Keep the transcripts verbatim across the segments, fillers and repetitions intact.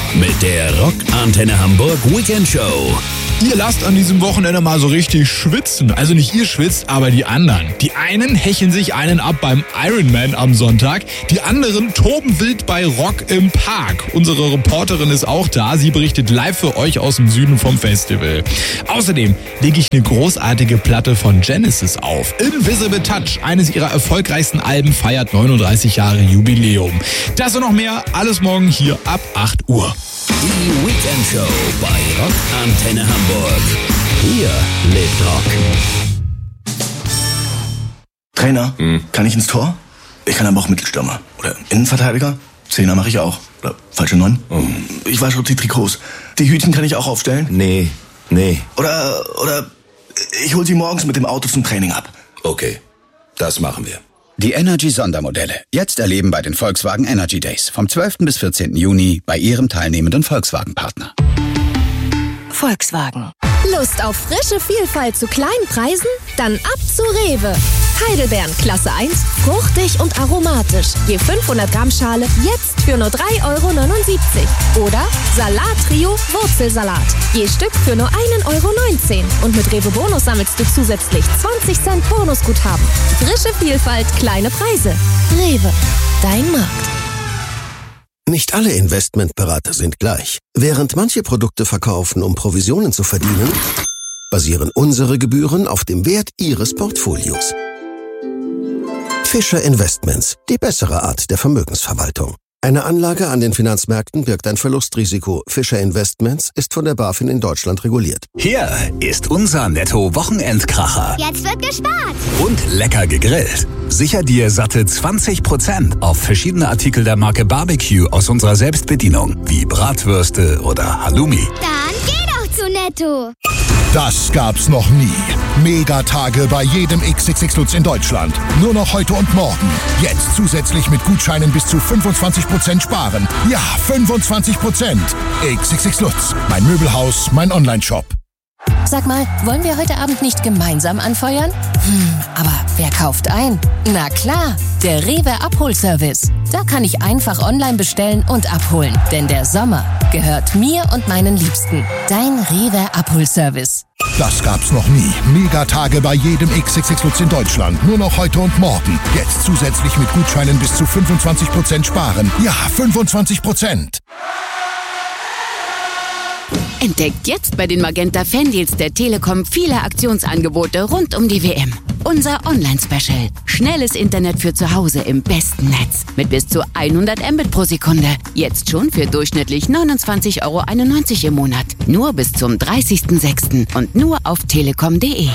mit der Rock Antenne Hamburg Weekend Show. Ihr lasst an diesem Wochenende mal so richtig schwitzen. Also nicht ihr schwitzt, aber die anderen. Die einen hecheln sich einen ab beim Ironman am Sonntag. Die anderen toben wild bei Rock im Park. Unsere Reporterin ist auch da. Sie berichtet live für euch aus dem Süden vom Festival. Außerdem lege ich eine großartige Platte von Genesis auf. Invisible Touch, eines ihrer erfolgreichsten Alben, feiert neununddreißig Jahre Jubiläum. Das und noch mehr, alles morgen hier ab acht Uhr. Die Weekend Show bei Rock Antenne Hamburg. Hier lebt Rock. Trainer, hm. kann ich ins Tor? Ich kann aber auch Mittelstürmer. Oder Innenverteidiger? Zehner mache ich auch. Oder falsche Neun? Oh. Ich wasche die Trikots. Die Hütchen kann ich auch aufstellen? Nee, nee. Oder, oder ich hol sie morgens mit dem Auto zum Training ab. Okay, das machen wir. Die Energy-Sondermodelle. Jetzt erleben bei den Volkswagen Energy Days. Vom zwölften bis vierzehnten Juni bei Ihrem teilnehmenden Volkswagen-Partner. Volkswagen. Lust auf frische Vielfalt zu kleinen Preisen? Dann ab zu Rewe. Heidelbeeren Klasse eins, fruchtig und aromatisch. Je fünfhundert Gramm Schale jetzt für nur drei Euro neunundsiebzig. Oder Salat-Trio Wurzelsalat. Je Stück für nur ein Euro neunzehn. Und mit Rewe Bonus sammelst du zusätzlich zwanzig Cent Bonusguthaben. Frische Vielfalt, kleine Preise. Rewe, dein Markt. Nicht alle Investmentberater sind gleich. Während manche Produkte verkaufen, um Provisionen zu verdienen, basieren unsere Gebühren auf dem Wert Ihres Portfolios. Fischer Investments, die bessere Art der Vermögensverwaltung. Eine Anlage an den Finanzmärkten birgt ein Verlustrisiko. Fischer Investments ist von der BaFin in Deutschland reguliert. Hier ist unser Netto-Wochenendkracher. Jetzt wird gespart. Und lecker gegrillt. Sicher dir satte zwanzig Prozent auf verschiedene Artikel der Marke Barbecue aus unserer Selbstbedienung, wie Bratwürste oder Halloumi. Dann geh doch zu Netto. Das gab's noch nie. Megatage bei jedem X X X Lutz in Deutschland. Nur noch heute und morgen. Jetzt zusätzlich mit Gutscheinen bis zu fünfundzwanzig Prozent sparen. Ja, fünfundzwanzig Prozent. X X X Lutz. Mein Möbelhaus, mein Onlineshop. Sag mal, wollen wir heute Abend nicht gemeinsam anfeuern? Hm, aber wer kauft ein? Na klar, der Rewe Abholservice. Da kann ich einfach online bestellen und abholen. Denn der Sommer gehört mir und meinen Liebsten. Dein Rewe Abholservice. Das gab's noch nie. Megatage bei jedem X X X Lutz in Deutschland. Nur noch heute und morgen. Jetzt zusätzlich mit Gutscheinen bis zu fünfundzwanzig Prozent sparen. Ja, fünfundzwanzig Prozent. Entdeckt jetzt bei den Magenta Fandeals der Telekom viele Aktionsangebote rund um die W M. Unser Online-Special. Schnelles Internet für zu Hause im besten Netz. Mit bis zu hundert Mbit pro Sekunde. Jetzt schon für durchschnittlich neunundzwanzig Euro einundneunzig im Monat. Nur bis zum dreißigsten sechsten und nur auf telekom punkt de.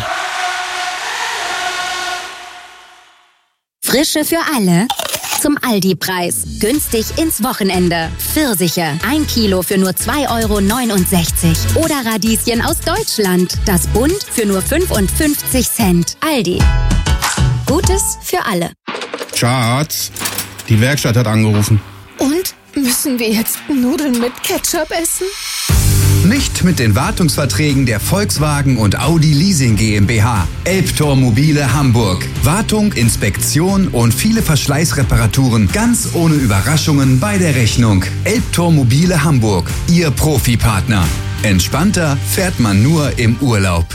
Frische für alle. Zum Aldi-Preis. Günstig ins Wochenende. Pfirsiche. Ein Kilo für nur zwei Euro neunundsechzig. Oder Radieschen aus Deutschland. Das Bund für nur fünfundfünfzig Cent. Aldi. Gutes für alle. Schatz, die Werkstatt hat angerufen. Und? Müssen wir jetzt Nudeln mit Ketchup essen? Nicht mit den Wartungsverträgen der Volkswagen und Audi Leasing GmbH. Elbtor Mobile Hamburg. Wartung, Inspektion und viele Verschleißreparaturen ganz ohne Überraschungen bei der Rechnung. Elbtor Mobile Hamburg. Ihr Profipartner. Entspannter fährt man nur im Urlaub.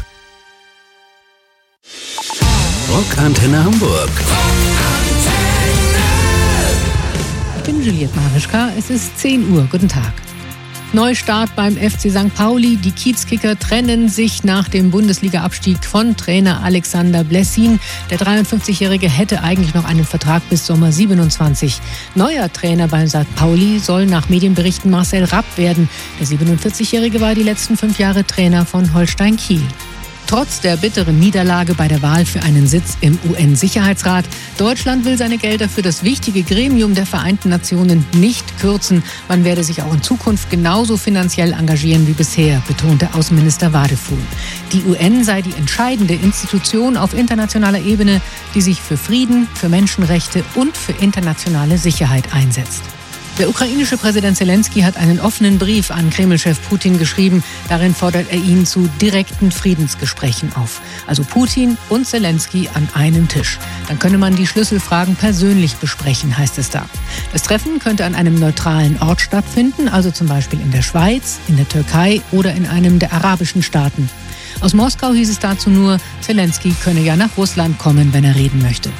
Rock Antenne Hamburg. Ich bin Juliette Marischka. Es ist zehn Uhr. Guten Tag. Neustart beim F C Sankt Pauli. Die Kiezkicker trennen sich nach dem Bundesliga-Abstieg von Trainer Alexander Blessin. Der dreiundfünfzigjährige hätte eigentlich noch einen Vertrag bis Sommer siebenundzwanzig. Neuer Trainer beim Sankt Pauli soll nach Medienberichten Marcel Rapp werden. Der siebenundvierzigjährige war die letzten fünf Jahre Trainer von Holstein Kiel. Trotz der bitteren Niederlage bei der Wahl für einen Sitz im U N-Sicherheitsrat. Deutschland will seine Gelder für das wichtige Gremium der Vereinten Nationen nicht kürzen. Man werde sich auch in Zukunft genauso finanziell engagieren wie bisher, betonte Außenminister Wadefuhl. Die U N sei die entscheidende Institution auf internationaler Ebene, die sich für Frieden, für Menschenrechte und für internationale Sicherheit einsetzt. Der ukrainische Präsident Zelensky hat einen offenen Brief an Kreml-Chef Putin geschrieben. Darin fordert er ihn zu direkten Friedensgesprächen auf. Also Putin und Zelensky an einem Tisch. Dann könne man die Schlüsselfragen persönlich besprechen, heißt es da. Das Treffen könnte an einem neutralen Ort stattfinden, also zum Beispiel in der Schweiz, in der Türkei oder in einem der arabischen Staaten. Aus Moskau hieß es dazu nur, Zelensky könne ja nach Russland kommen, wenn er reden möchte.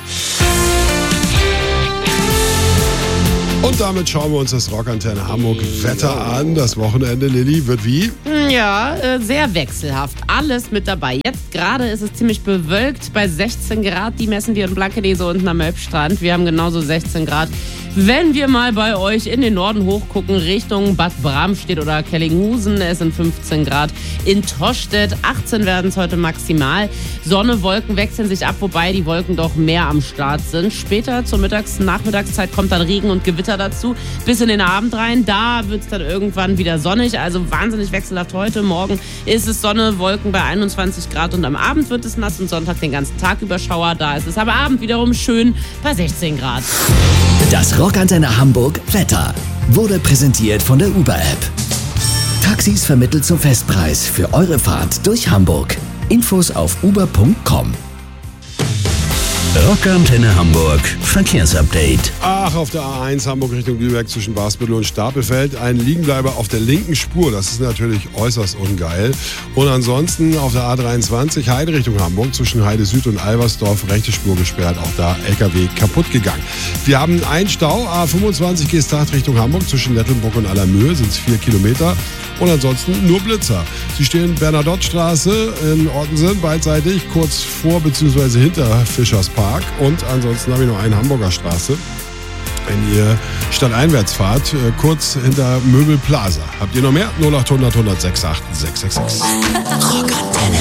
Und damit schauen wir uns das Rockantenne Hamburg Wetter an. Das Wochenende, Lilly, wird wie? Ja, sehr wechselhaft. Alles mit dabei. Jetzt gerade ist es ziemlich bewölkt bei sechzehn Grad. Die messen wir in Blankenese unten am Elbstrand. Wir haben genauso sechzehn Grad. Wenn wir mal bei euch in den Norden hochgucken, Richtung Bad Bramstedt oder Kellinghusen, es sind fünfzehn Grad. In Tostedt achtzehn werden es heute maximal. Sonne, Wolken wechseln sich ab, wobei die Wolken doch mehr am Start sind. Später zur Mittags-, Nachmittagszeit kommt dann Regen und Gewitter dazu. Bis in den Abend rein, da wird es dann irgendwann wieder sonnig. Also wahnsinnig wechselhaft heute. Morgen ist es Sonne, Wolken bei einundzwanzig Grad und am Abend wird es nass und Sonntag den ganzen Tag über Schauer. Da ist es aber Abend wiederum schön bei sechzehn Grad. Das Rockantenne Hamburg Wetter wurde präsentiert von der Uber-App. Taxis vermittelt zum Festpreis für eure Fahrt durch Hamburg. Infos auf uber punkt com. Rockantenne Hamburg Verkehrsupdate. Ach, auf der A eins Hamburg Richtung Lübeck zwischen Basbüttel und Stapelfeld ein Liegenbleiber auf der linken Spur. Das ist natürlich äußerst ungeil. Und ansonsten auf der A dreiundzwanzig Heide Richtung Hamburg zwischen Heide Süd und Albersdorf rechte Spur gesperrt. Auch da L K W kaputt gegangen. Wir haben einen Stau. A fünfundzwanzig Geesthacht Richtung Hamburg zwischen Nettelnburg und Allermöhe sind es vier Kilometer. Und ansonsten nur Blitzer. Sie stehen Bernadotte-Straße in Ottensen beidseitig kurz vor bzw. hinter Fischers Park. Und ansonsten habe ich noch eine Hamburger Straße. Wenn ihr stadteinwärts fahrt, kurz hinter Möbel Plaza. Habt ihr noch mehr? null acht hundert hundertsechs acht sechs sechs sechs. Rockantenne.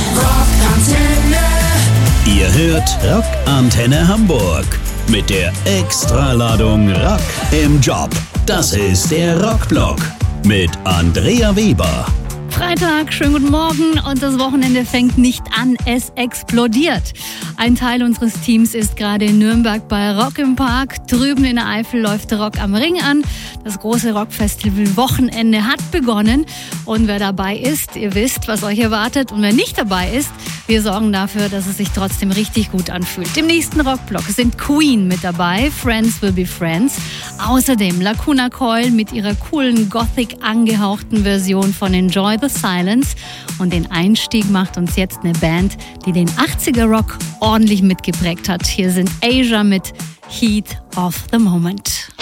Ihr hört Rockantenne Hamburg mit der Extraladung Rock im Job. Das ist der Rockblock mit Andrea Weber. Freitag, schönen guten Morgen und das Wochenende fängt nicht an, es explodiert. Ein Teil unseres Teams ist gerade in Nürnberg bei Rock im Park. Drüben in der Eifel läuft Rock am Ring an. Das große Rockfestival-Wochenende hat begonnen. Und wer dabei ist, ihr wisst, was euch erwartet. Und wer nicht dabei ist, wir sorgen dafür, dass es sich trotzdem richtig gut anfühlt. Im nächsten Rockblock sind Queen mit dabei, Friends Will Be Friends. Außerdem Lacuna Coil mit ihrer coolen Gothic angehauchten Version von Enjoy the Silence. Und den Einstieg macht uns jetzt eine Band, die den achtziger Rock ordentlich mitgeprägt hat. Hier sind Asia mit Heat of the Moment.